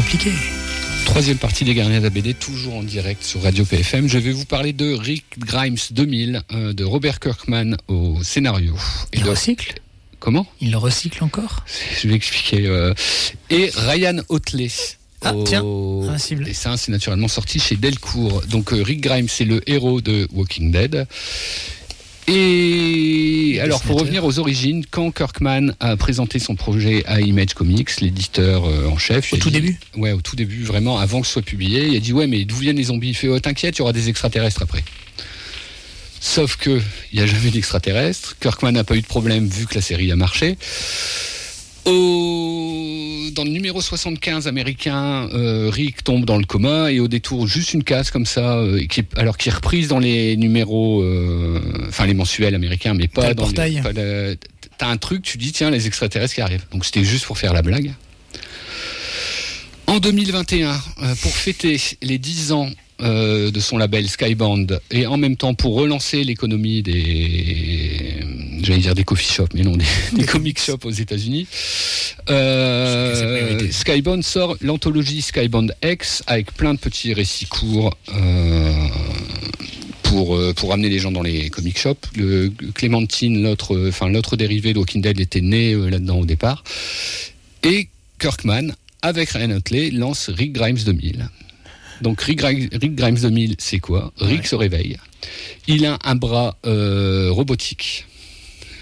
compliqué. Troisième partie des Gardiens de la BD, toujours en direct sur Radio PFM. Je vais vous parler de Rick Grimes 2000, de Robert Kirkman au scénario. Il recycle ? Comment ? Il le recycle encore ? Je vais expliquer. Et Ryan Otley. Tiens, invincible. Et ça, c'est naturellement sorti chez Delcourt. Donc Rick Grimes, c'est le héros de Walking Dead. Et alors, pour revenir aux origines, quand Kirkman a présenté son projet à Image Comics, l'éditeur en chef... Au tout début ? Ouais, au tout début, vraiment, avant que ce soit publié, il a dit « Ouais, mais d'où viennent les zombies ?» Il fait « Oh, t'inquiète, il y aura des extraterrestres après. » Sauf que il n'y a jamais d'extraterrestres. Kirkman n'a pas eu de problème vu que la série a marché. Dans le numéro 75 américain, Rick tombe dans le coma et au détour juste une case comme ça, qui est reprise dans les numéros, les mensuels américains, mais pas dans le portail. T'as un truc, tu dis tiens les extraterrestres qui arrivent. Donc c'était juste pour faire la blague. En 2021, pour fêter les 10 ans de son label Skybound et en même temps pour relancer l'économie des coffee shops, mais non, des comic shops aux États-Unis. Skybound sort l'anthologie Skybound X avec plein de petits récits courts pour amener les gens dans les comic shops. Clémentine, l'autre dérivé de Walking Dead, était né là-dedans au départ. Et Kirkman, avec Ryan Otley, lance Rick Grimes 2000. Donc Rick Grimes 2000, c'est quoi ? Rick se réveille. Il a un bras robotique.